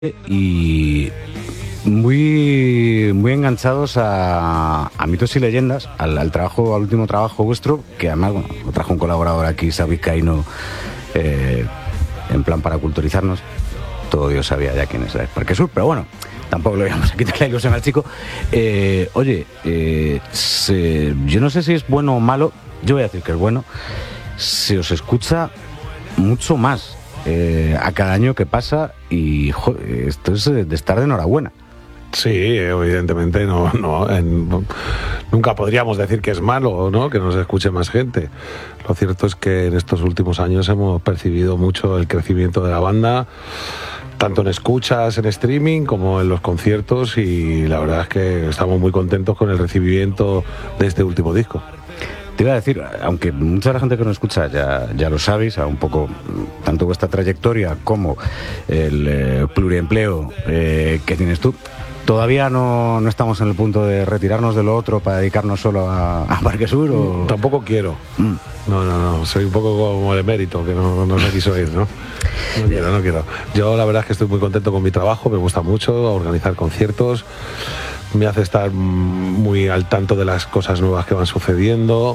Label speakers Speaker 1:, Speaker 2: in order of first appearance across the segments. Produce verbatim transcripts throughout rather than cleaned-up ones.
Speaker 1: y muy, muy enganchados a, a mitos y leyendas, al, al trabajo, al último trabajo vuestro, que además, bueno, lo trajo un colaborador aquí, Xavi Caino, eh, en plan para culturizarnos. Todo Dios sabía ya quién es el Parque Sur, pero bueno, tampoco le íbamos a quitar la ilusión al chico. Eh, oye, eh, se, yo no sé si es bueno o malo, yo voy a decir que es bueno, se os escucha mucho más eh, a cada año que pasa y joder, esto es de estar de enhorabuena.
Speaker 2: Sí, evidentemente no, no, en, no, nunca podríamos decir que es malo, ¿no? Que nos escuche más gente. Lo cierto es que en estos últimos años hemos percibido mucho el crecimiento de la banda, tanto en escuchas, en streaming, como en los conciertos, y la verdad es que estamos muy contentos con el recibimiento de este último disco.
Speaker 1: Te iba a decir, aunque mucha de la gente que nos escucha ya, ya lo sabéis, un poco tanto vuestra trayectoria como el eh, pluriempleo eh, que tienes tú, ¿todavía no, no estamos en el punto de retirarnos de lo otro para dedicarnos solo a, a Parque Sur? O...
Speaker 2: Tampoco quiero. Mm. No, no, no. Soy un poco como el emérito, que no, no se quiso ir, ¿no? No quiero, no quiero. Yo la verdad es que estoy muy contento con mi trabajo, me gusta mucho organizar conciertos, me hace estar muy al tanto de las cosas nuevas que van sucediendo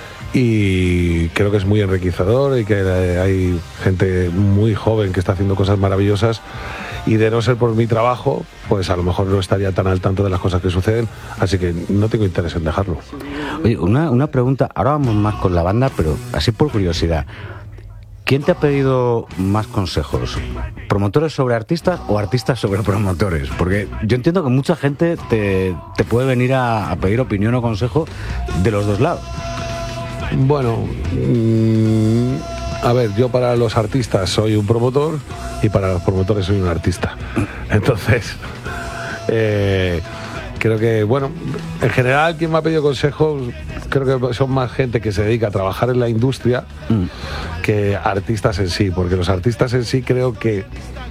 Speaker 2: y creo que es muy enriquecedor y que hay gente muy joven que está haciendo cosas maravillosas. Y de no ser por mi trabajo, pues a lo mejor no estaría tan al tanto de las cosas que suceden, así que no tengo interés en dejarlo.
Speaker 1: Oye, una, una pregunta, ahora vamos más con la banda, pero así por curiosidad. ¿Quién te ha pedido más consejos? ¿Promotores sobre artistas o artistas sobre promotores? Porque yo entiendo que mucha gente te, te puede venir a, a pedir opinión o consejo de los dos lados.
Speaker 2: Bueno, mmm, a ver, yo para los artistas soy un promotor y para los promotores soy un artista. Entonces, eh, creo que, bueno, en general quien me ha pedido consejos, creo que son más gente que se dedica a trabajar en la industria mm. que artistas en sí, porque los artistas en sí creo que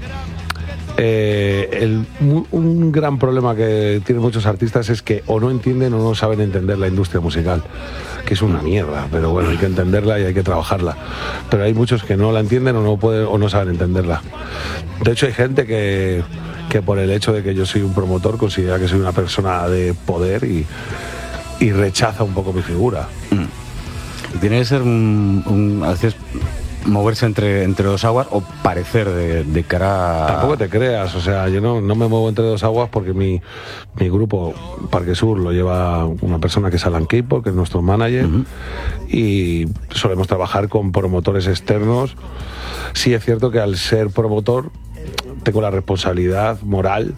Speaker 2: eh, el, un gran problema que tienen muchos artistas es que o no entienden o no saben entender la industria musical, que es una mierda, pero bueno, hay que entenderla y hay que trabajarla. Pero hay muchos que no la entienden o no pueden o no saben entenderla. De hecho, hay gente que, que por el hecho de que yo soy un promotor considera que soy una persona de poder y, y rechaza un poco mi figura.
Speaker 1: Mm. Tiene que ser un, un a veces moverse entre, entre dos aguas o parecer de, de cara a...
Speaker 2: Tampoco te creas, o sea, yo no, no me muevo entre dos aguas porque mi, mi grupo Parque Sur lo lleva una persona que es Alan Keipo, que es nuestro manager, uh-huh. y solemos trabajar con promotores externos. Sí es cierto que al ser promotor tengo la responsabilidad moral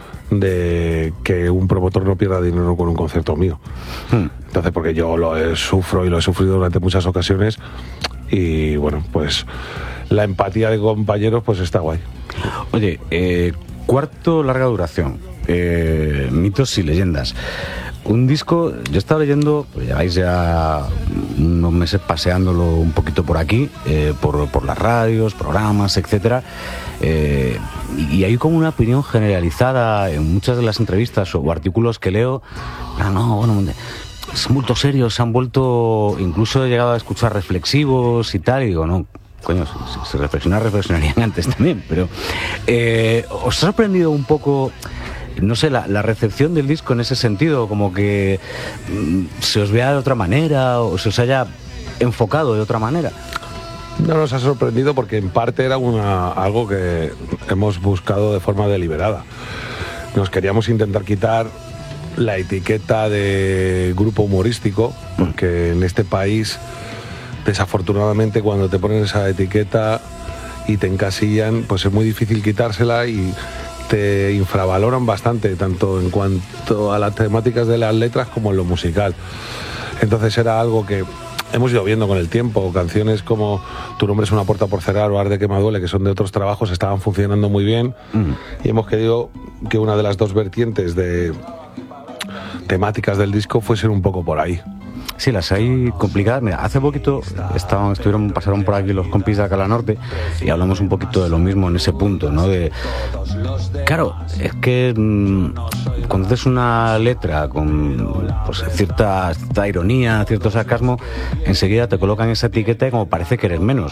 Speaker 2: de que un promotor no pierda dinero con un concierto mío. Hmm. Entonces, porque yo lo he, sufro y lo he sufrido durante muchas ocasiones y bueno, pues la empatía de compañeros pues está guay.
Speaker 1: Oye, eh, cuarto larga duración, eh, mitos y leyendas. Un disco, yo he estado leyendo, pues lleváis ya unos meses paseándolo un poquito por aquí, eh, por, por las radios, programas, etcétera, eh, y hay como una opinión generalizada en muchas de las entrevistas o artículos que leo. Ah, no, bueno, es muy serio, se han vuelto, incluso he llegado a escuchar reflexivos y tal, y digo, no, coño, si, si reflexionar, reflexionarían antes también, pero eh, ¿os ha sorprendido un poco, no sé, la, la recepción del disco en ese sentido, como que mmm, se os vea de otra manera o se os haya enfocado de otra manera?
Speaker 2: No nos ha sorprendido porque en parte era una, algo que hemos buscado de forma deliberada. Nos queríamos intentar quitar la etiqueta de grupo humorístico, porque en este país, desafortunadamente, cuando te ponen esa etiqueta y te encasillan, pues es muy difícil quitársela y te infravaloran bastante, tanto en cuanto a las temáticas de las letras como en lo musical. Entonces era algo que hemos ido viendo con el tiempo. Canciones como Tu nombre es una puerta por cerrar o Arde que me duele, que son de otros trabajos, estaban funcionando muy bien, mm. y hemos querido que una de las dos vertientes de temáticas del disco fuesen un poco por ahí.
Speaker 1: Sí, las hay complicadas. Mira, hace poquito estaban, estuvieron, pasaron por aquí los compis de Alcalá Norte y hablamos un poquito de lo mismo en ese punto, ¿no? De, claro, es que mmm, cuando haces una letra con pues, cierta, cierta ironía, cierto sarcasmo, enseguida te colocan esa etiqueta y como parece que eres menos.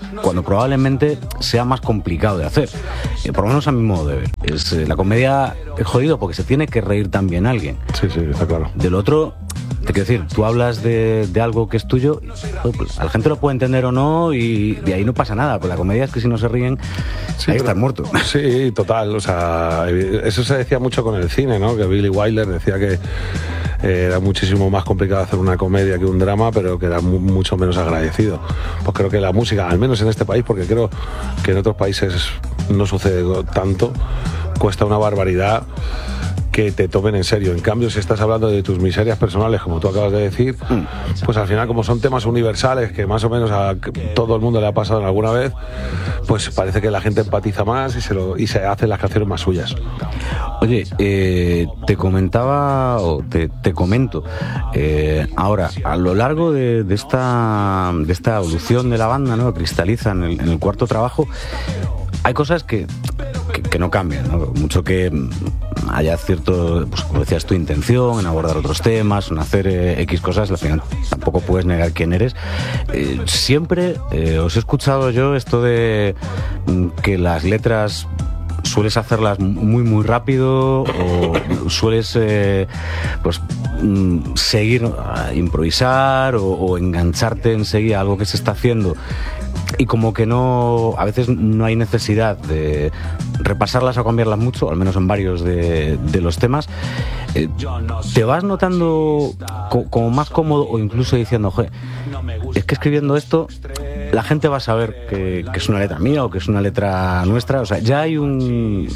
Speaker 1: cuando probablemente sea más complicado de hacer. Eh, por lo menos a mi modo de ver. Es, eh, la comedia es jodido porque se tiene que reír también alguien.
Speaker 2: Sí, sí, está claro.
Speaker 1: Del otro, te quiero decir, tú hablas de, de algo que es tuyo, pues, a la gente lo puede entender o no y de ahí no pasa nada. Pues la comedia es que si no se ríen,
Speaker 2: sí,
Speaker 1: ahí estás muerto.
Speaker 2: Sí, total. O sea, eso se decía mucho con el cine, ¿no? Que Billy Wilder decía que era muchísimo más complicado hacer una comedia que un drama, pero que era mu- mucho menos agradecido. Pues creo que la música, al menos en este país, porque creo que en otros países no sucede tanto, cuesta una barbaridad que te tomen en serio. En cambio, si estás hablando de tus miserias personales, como tú acabas de decir, pues al final, como son temas universales que más o menos a todo el mundo le ha pasado en alguna vez, pues parece que la gente empatiza más y se, lo, y se hacen las canciones más suyas.
Speaker 1: Oye, eh, te comentaba, o te, te comento, eh, ahora, a lo largo de, de, esta, de esta evolución de la banda, ¿no? Cristaliza en el, en el cuarto trabajo, hay cosas que, que, que no cambian, ¿no? Mucho que haya cierto, pues como decías, tu intención en abordar otros temas, en hacer eh, X cosas, al final tampoco puedes negar quién eres. Eh, siempre eh, os he escuchado yo esto de mm, que las letras sueles hacerlas muy muy rápido o sueles eh, pues mm, seguir a improvisar o, o engancharte enseguida a algo que se está haciendo y como que no, a veces no hay necesidad de repasarlas o cambiarlas mucho, al menos en varios de, de los temas. Eh, ¿Te vas notando co- como más cómodo o incluso diciendo, joder, es que escribiendo esto la gente va a saber que, que es una letra mía o que es una letra nuestra? O sea, ya hay un...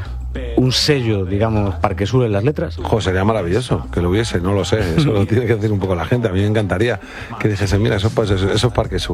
Speaker 1: un sello, digamos, para que suben las letras?
Speaker 2: Jo, sería maravilloso que lo hubiese, no lo sé, eso lo tiene que decir un poco la gente. A mí me encantaría que dijese, mira, eso, pues, eso, eso es Parque Sur.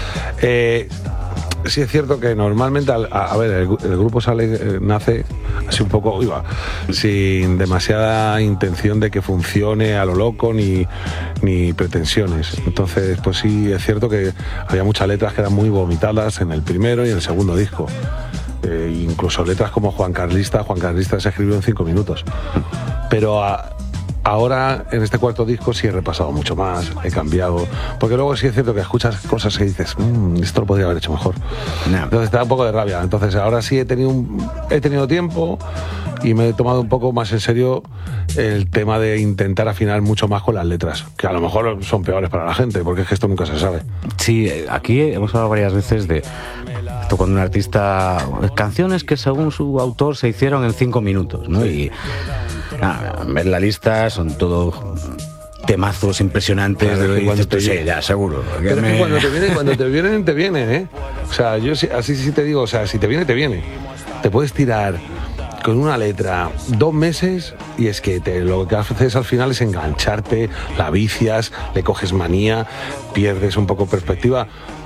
Speaker 2: Eh, sí es cierto que normalmente, a, a ver, el, el grupo sale, eh, nace así un poco, iba, sin demasiada intención de que funcione a lo loco ni, ni pretensiones. Entonces, pues sí es cierto que había muchas letras que eran muy vomitadas en el primero y en el segundo disco. Eh, incluso letras como Juan Carlista, Juan Carlista se escribió en cinco minutos. Pero a, ahora en este cuarto disco sí he repasado mucho más, he cambiado, porque luego sí es cierto que escuchas cosas que dices, mmm, esto lo podría haber hecho mejor. No. Entonces te da un poco de rabia. Entonces ahora sí he tenido, un, he tenido tiempo y me he tomado un poco más en serio el tema de intentar afinar mucho más con las letras, que a lo mejor son peores para la gente, porque es que esto nunca se sabe.
Speaker 1: Sí, aquí hemos hablado varias veces de esto cuando un artista, canciones que según su autor se hicieron en cinco minutos, ¿no? Y nada, ver la lista son todo temazos impresionantes.
Speaker 2: Claro,
Speaker 1: de,
Speaker 2: cuando
Speaker 1: dices,
Speaker 2: te,
Speaker 1: sí, ya, seguro.
Speaker 2: Pero
Speaker 1: me...
Speaker 2: es que cuando te viene, cuando te vienen, te vienen, ¿eh? O sea, yo así sí te digo, o sea, si te viene, te viene. Te puedes tirar con una letra dos meses y es que te, lo que haces al final es engancharte, la vicias, le coges manía, pierdes un poco perspectiva.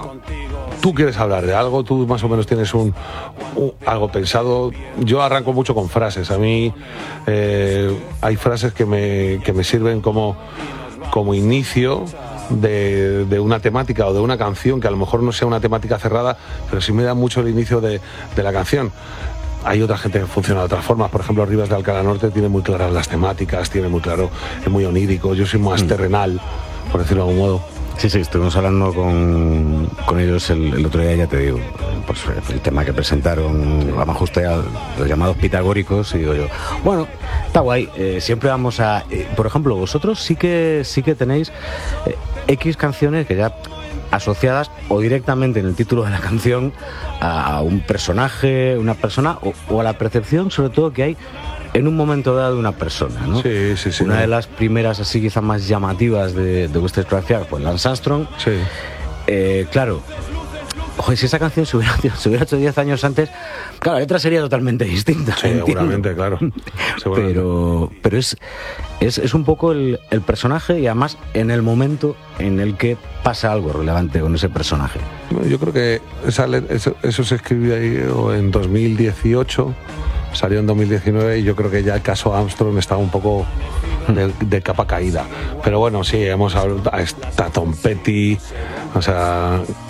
Speaker 2: Tú quieres hablar de algo, tú más o menos tienes un, un algo pensado. Yo arranco mucho con frases. A mí eh, hay frases que me, que me sirven como, como inicio de, de una temática o de una canción, que a lo mejor no sea una temática cerrada, pero sí me da mucho el inicio de, de la canción. Hay otra gente que funciona de otras formas. Por ejemplo, Rivas de Alcalá Norte tiene muy claras las temáticas, tiene muy claro, es muy onírico. Yo soy más mm. terrenal, por decirlo de algún modo.
Speaker 1: Sí, sí, estuvimos hablando con, con ellos el, el otro día, ya te digo, pues el tema que presentaron, vamos justo ya, los llamados pitagóricos, y digo yo, bueno, está guay, eh, siempre vamos a... Eh, por ejemplo, vosotros sí que sí que tenéis eh, X canciones que ya asociadas o directamente en el título de la canción a un personaje, una persona, o, o a la percepción sobre todo que hay en un momento dado de una persona, ¿no?
Speaker 2: Sí, sí, sí.
Speaker 1: Una
Speaker 2: no.
Speaker 1: de las primeras así quizás más llamativas de, de vuestra discografía fue Lance Armstrong.
Speaker 2: Sí.
Speaker 1: Eh, claro, oye, si esa canción se hubiera, se hubiera hecho diez años antes, claro, la letra sería totalmente distinta.
Speaker 2: Sí, seguramente, claro. Seguramente.
Speaker 1: Pero, pero es, es, es un poco el, el personaje y además en el momento en el que pasa algo relevante con ese personaje.
Speaker 2: Yo creo que esa, eso, eso se escribió ahí en dos mil dieciocho, salió en dos mil diecinueve y yo creo que ya el caso Armstrong estaba un poco de, de capa caída. Pero bueno, sí, hemos hablado, está Tom Petty, o sea,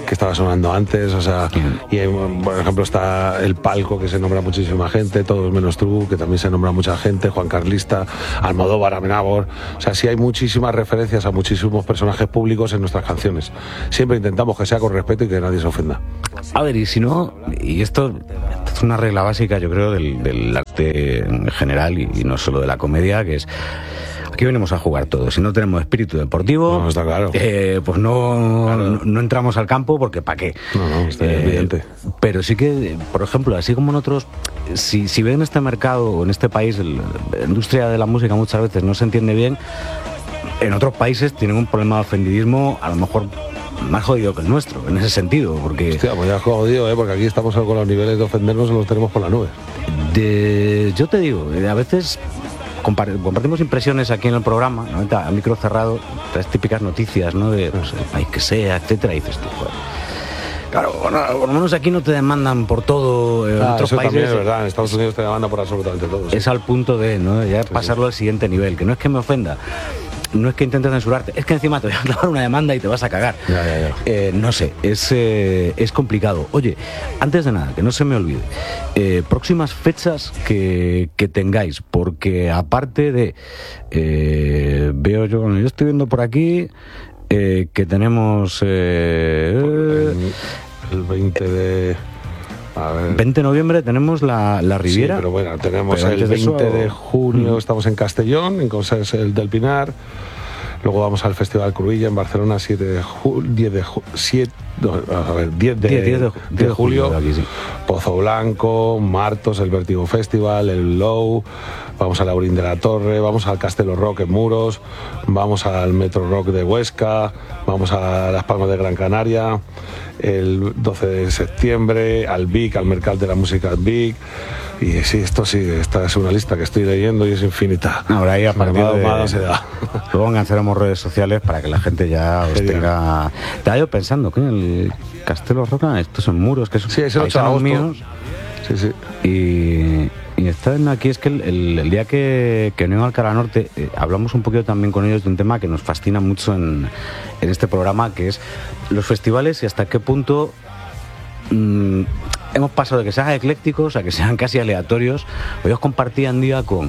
Speaker 2: que estaba sonando antes, o sea, y por ejemplo está El Palco, que se nombra muchísima gente, Todos menos tú, que también se nombra mucha gente, Juan Carlista, Almodóvar, Amenábar, o sea, sí hay muchísimas referencias a muchísimos personajes públicos en nuestras canciones. Siempre intentamos que sea con respeto y que nadie se ofenda.
Speaker 1: A ver, y si no, y esto, esto es una regla básica, yo creo, del, del arte en general y, y no solo de la comedia, que es: aquí venimos a jugar todos. Si no tenemos espíritu deportivo,
Speaker 2: no, está claro.
Speaker 1: eh, pues no, claro. no, no entramos al campo, porque ¿para qué?
Speaker 2: No, no, está eh, evidente.
Speaker 1: Pero sí que, por ejemplo, así como en otros, si, si ven en este mercado o en este país, el, la industria de la música muchas veces no se entiende bien, en otros países tienen un problema de ofendidismo a lo mejor más jodido que el nuestro, en ese sentido, porque...
Speaker 2: Hostia, pues ya es jodido, ¿eh? Porque aquí estamos con los niveles de ofendernos, los tenemos por la nube.
Speaker 1: De, yo te digo, a veces compartimos impresiones aquí en el programa, ¿no? A micro cerrado, las típicas noticias, ¿no? De pues, el país que sea, etcétera, y dices tú, joder. Claro, bueno, por lo menos aquí no te demandan por todo. En
Speaker 2: ah,
Speaker 1: otros
Speaker 2: eso
Speaker 1: países
Speaker 2: también es verdad, en Estados Unidos te demandan por absolutamente todo. Sí.
Speaker 1: Es al punto de, ¿no? Ya sí, pasarlo sí. al siguiente nivel, que no es que me ofenda, no es que intentes censurarte, es que encima te voy a clavar una demanda y te vas a cagar.
Speaker 2: Ya, ya, ya.
Speaker 1: Eh, no sé, es, eh, es complicado. Oye, antes de nada, que no se me olvide, eh, próximas fechas que, que tengáis, porque aparte de, eh, veo yo, yo estoy viendo por aquí eh, que tenemos... Eh,
Speaker 2: el veinte de... A ver.
Speaker 1: veinte de noviembre tenemos la, la Riviera.
Speaker 2: Sí, pero bueno, tenemos el veinte de, eso... de junio, mm. estamos en Castellón, en Consens el del Pinar. Luego vamos al Festival Cruïlla en Barcelona, siete de julio, diez de julio, a ver, diez de,
Speaker 1: diez, diez de,
Speaker 2: de, de julio,
Speaker 1: de aquí, sí.
Speaker 2: Pozo Blanco, Martos, el Vértigo Festival, el Low, vamos a Laurín de la Torre, vamos al Castelo Rock en Muros, vamos al Metro Rock de Huesca, vamos a Las Palmas de Gran Canaria, el doce de septiembre, al Vic, al Mercat de la Música al Vic. Y sí, esto sí, esta es una lista que estoy leyendo y es infinita.
Speaker 1: Ahora ahí a partir
Speaker 2: de...
Speaker 1: de...
Speaker 2: se da.
Speaker 1: Luego lanzaremos redes sociales para que la gente ya os tenga... Estaba yo pensando, que el Castelo Roca, estos son Muros, que son
Speaker 2: sí, es el ocho de agosto. Míos. Sí, sí.
Speaker 1: Y, y están aquí, es que el, el, el día que, que Unión Alcalá Norte, eh, hablamos un poquito también con ellos de un tema que nos fascina mucho en, en este programa, que es los festivales y hasta qué punto... Mmm, hemos pasado de que sean eclécticos a que sean casi aleatorios. Hoy os compartían día con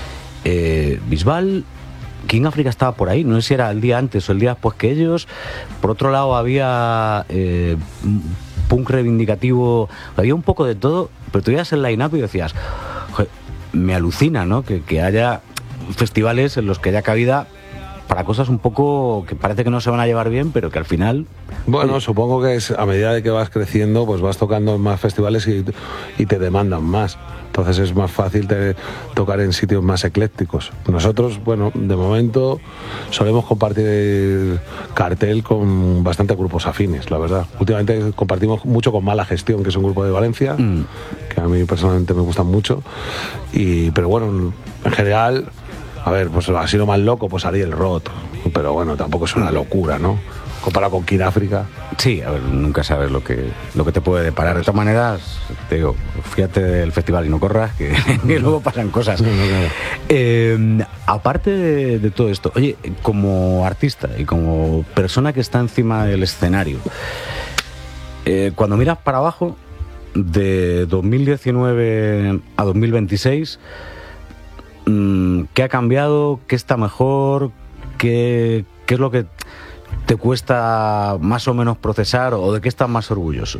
Speaker 1: eh, Bisbal, King África estaba por ahí, no sé si era el día antes o el día después que ellos. Por otro lado había eh, punk reivindicativo, había un poco de todo, pero tú ibas el line-up y decías, joder, me alucina, ¿no? Que, que haya festivales en los que haya cabida para cosas un poco que parece que no se van a llevar bien, pero que al final...
Speaker 2: Bueno, oye, supongo que es a medida de que vas creciendo, pues vas tocando más festivales y, y te demandan más. Entonces es más fácil te, tocar en sitios más eclécticos. Nosotros, bueno, de momento solemos compartir cartel con bastantes grupos afines, la verdad. Últimamente compartimos mucho con Mala Gestión, que es un grupo de Valencia, mm. que a mí personalmente me gustan mucho. Y, pero bueno, en general... A ver, pues así lo más loco, pues Ariel Roth, pero bueno, tampoco es una locura, ¿no? Comparado con King África.
Speaker 1: Sí, a ver, nunca sabes lo que lo que te puede deparar. De todas maneras, te digo, fíjate del festival y no corras, que, que luego pasan cosas.
Speaker 2: No, no, no.
Speaker 1: Eh, aparte de, de todo esto, oye, como artista y como persona que está encima del escenario, eh, cuando miras para abajo, de dos mil diecinueve a dos mil veintiséis... ¿qué ha cambiado? ¿Qué está mejor? ¿Qué, qué es lo que te cuesta más o menos procesar o de qué estás más orgulloso?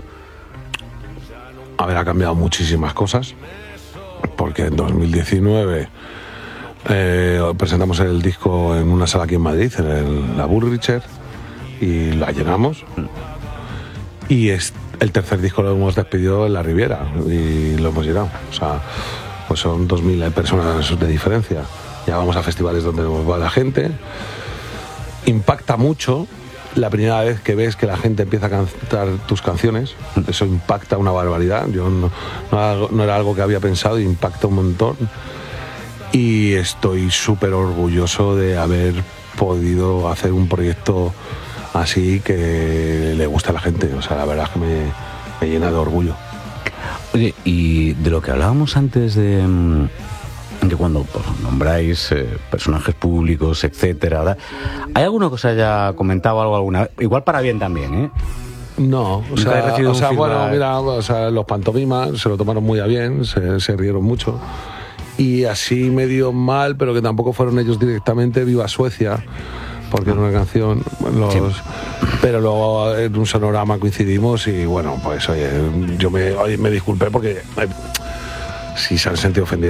Speaker 2: A ver, ha cambiado muchísimas cosas, porque en dos mil diecinueve eh, presentamos el disco en una sala aquí en Madrid, en el, la Bullricher, y la llenamos. Y es, el tercer disco lo hemos despedido en la Riviera y lo hemos llenado. O sea, pues son dos mil personas de diferencia. Ya vamos a festivales donde va la gente. Impacta mucho la primera vez que ves que la gente empieza a cantar tus canciones. Eso impacta una barbaridad. Yo no, no, no era algo que había pensado y impacta un montón. Y estoy súper orgulloso de haber podido hacer un proyecto así que le gusta a la gente. O sea, la verdad es que me, me llena de orgullo.
Speaker 1: Oye, y de lo que hablábamos antes de, de cuando pues, nombráis eh, personajes públicos, etcétera, ¿verdad? ¿Hay alguna cosa que haya comentado algo alguna vez? Igual para bien también, ¿eh?
Speaker 2: No, o
Speaker 1: Nunca he
Speaker 2: sea,
Speaker 1: recibido
Speaker 2: o
Speaker 1: un
Speaker 2: sea bueno,
Speaker 1: feedback.
Speaker 2: mira, o sea, los pantomimas se lo tomaron muy a bien, se, se rieron mucho. Y así medio mal, pero que tampoco fueron ellos directamente, Viva Suecia, porque era una canción, los, sí. Pero luego en un sonorama coincidimos y bueno, pues oye, yo me, oye, me disculpé porque eh, si se han sentido ofendidos.